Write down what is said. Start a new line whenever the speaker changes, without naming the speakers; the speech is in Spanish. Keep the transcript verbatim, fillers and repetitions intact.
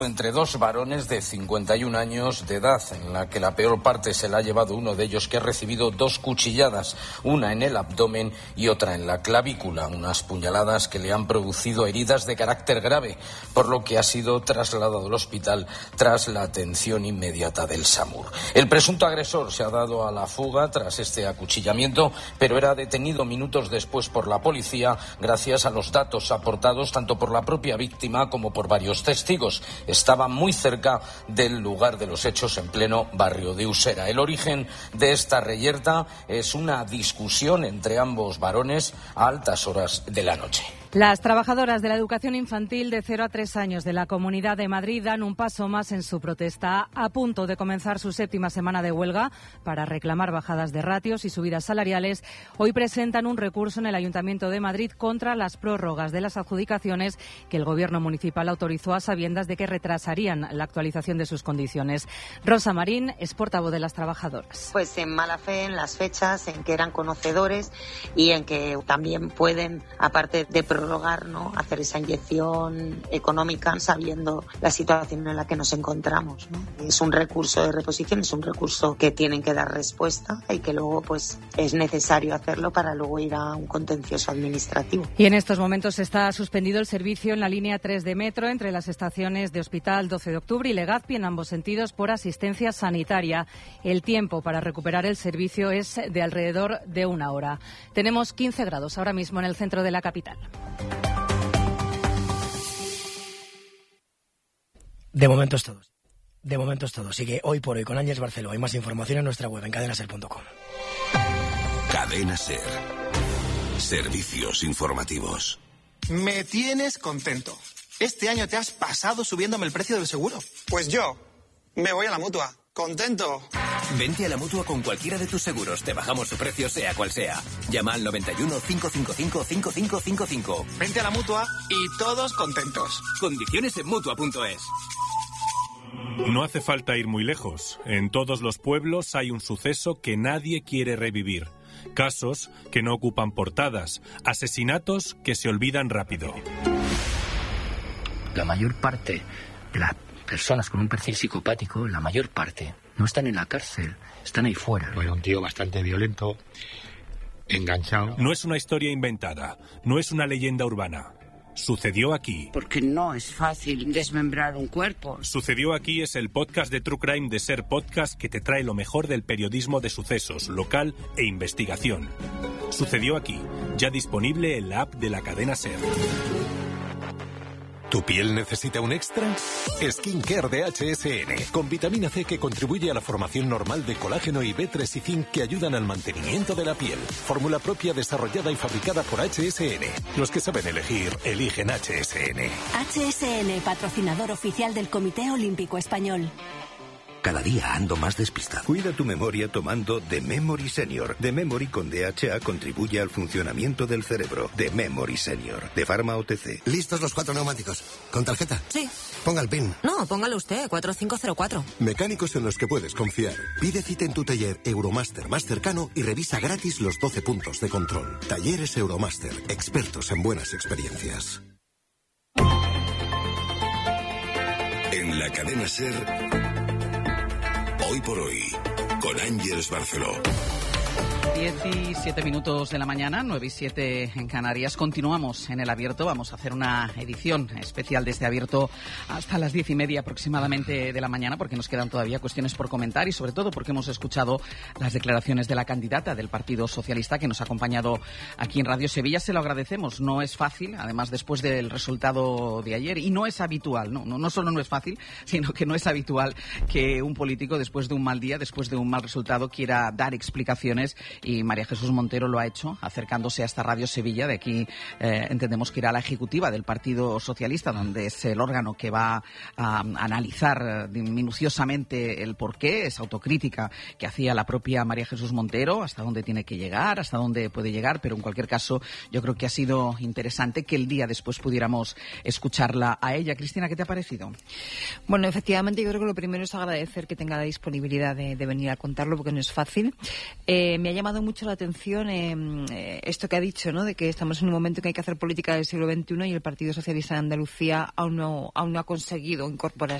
entre dos varones de cincuenta y un años de edad, en la que la peor parte se la ha llevado uno de ellos, que ha recibido dos cuchilladas, una en el abdomen y otra en la clavícula, unas puñaladas que le han producido heridas de carácter grave, por lo que ha sido trasladado al hospital tras la atención inmediata del SAMUR. El presunto agresor se ha dado a la fuga tras este acuchillamiento, pero era detenido minutos después por la policía gracias a los datos aportados tanto por la propia víctima como por varios testigos. Estaba muy cerca del lugar de los hechos, en pleno barrio de Usera. El origen de esta reyerta es una discusión entre ambos varones a altas horas de la noche.
Las trabajadoras de la educación infantil de cero a tres años de la Comunidad de Madrid dan un paso más en su protesta, a punto de comenzar su séptima semana de huelga para reclamar bajadas de ratios y subidas salariales. Hoy presentan un recurso en el Ayuntamiento de Madrid contra las prórrogas de las adjudicaciones que el Gobierno municipal autorizó a sabiendas de que retrasarían la actualización de sus condiciones. Rosa Marín es portavoz de las trabajadoras.
Pues en mala fe, en las fechas, en que eran conocedores y en que también pueden, aparte de prorrogar, ¿no?, hacer esa inyección económica sabiendo la situación en la que nos encontramos, ¿no? Es un recurso de reposición, es un recurso que tienen que dar respuesta y que luego pues es necesario hacerlo para luego ir a un contencioso administrativo.
Y en estos momentos está suspendido el servicio en la línea tres de metro entre las estaciones de Hospital doce de octubre y Legazpi en ambos sentidos por asistencia sanitaria. El tiempo para recuperar el servicio es de alrededor de una hora. Tenemos quince grados ahora mismo en el centro de la capital.
De momento es todo. De momento es todo. Sigue Hoy por Hoy con Ángeles Barceló. Hay más información en nuestra web en cadena ser punto com.
Cadena Ser. Servicios informativos.
Me tienes contento. Este año te has pasado subiéndome el precio del seguro.
Pues yo me voy a la Mutua. Contento.
Vente a la Mutua con cualquiera de tus seguros. Te bajamos su precio sea cual sea. Llama al noventa y uno, cinco cinco cinco, cinco cinco cinco cinco.
Vente a la Mutua y todos contentos.
Condiciones en Mutua punto es.
No hace falta ir muy lejos. En todos los pueblos hay un suceso que nadie quiere revivir. Casos que no ocupan portadas. Asesinatos que se olvidan rápido.
La mayor parte de las personas con un perfil psicopático, la mayor parte, no están en la cárcel, están ahí fuera.
Bueno, un tío bastante violento, enganchado.
No es una historia inventada, no es una leyenda urbana. Sucedió aquí.
Porque no es fácil desmembrar un cuerpo.
Sucedió aquí es el podcast de True Crime de Ser Podcast que te trae lo mejor del periodismo de sucesos, local e investigación. Sucedió aquí, ya disponible en la app de la cadena Ser.
¿Tu piel necesita un extra? Skincare de H S N, con vitamina C que contribuye a la formación normal de colágeno y B tres y zinc que ayudan al mantenimiento de la piel. Fórmula propia desarrollada y fabricada por H S N. Los que saben elegir, eligen H S N.
H S N, patrocinador oficial del Comité Olímpico Español.
Cada día ando más despistado. Cuida tu memoria tomando The Memory Senior. The Memory con D H A contribuye al funcionamiento del cerebro. The Memory Senior. De Pharma O T C.
¿Listos los cuatro neumáticos? ¿Con tarjeta?
Sí.
Ponga el PIN.
No, póngalo usted, cuatro cinco cero cuatro.
Mecánicos en los que puedes confiar. Pide cita en tu taller Euromaster más cercano y revisa gratis los doce puntos de control. Talleres Euromaster. Expertos en buenas experiencias.
En la cadena Ser... Hoy por Hoy, con Ángeles Barceló.
diecisiete minutos de la mañana, nueve y siete en Canarias. Continuamos en el Abierto. Vamos a hacer una edición especial de este Abierto hasta las diez y media aproximadamente de la mañana, porque nos quedan todavía cuestiones por comentar y sobre todo porque hemos escuchado las declaraciones de la candidata del Partido Socialista que nos ha acompañado aquí en Radio Sevilla. Se lo agradecemos. No es fácil, además después del resultado de ayer, y no es habitual, no, no, no solo no es fácil, sino que no es habitual que un político después de un mal día, después de un mal resultado, quiera dar explicaciones. Y María Jesús Montero lo ha hecho, acercándose a esta Radio Sevilla. De aquí eh, entendemos que irá a la ejecutiva del Partido Socialista, donde es el órgano que va a analizar minuciosamente el porqué, esa autocrítica que hacía la propia María Jesús Montero, hasta dónde tiene que llegar, hasta dónde puede llegar, pero en cualquier caso yo creo que ha sido interesante que el día después pudiéramos escucharla a ella. Cristina, ¿qué te ha parecido?
Bueno, efectivamente yo creo que lo primero es agradecer que tenga la disponibilidad de, de venir a contarlo, porque no es fácil. Eh, me ha llamado mucho la atención eh, esto que ha dicho, ¿no? De que estamos en un momento que hay que hacer política del siglo veintiuno y el Partido Socialista de Andalucía aún no, aún no ha conseguido incorporarse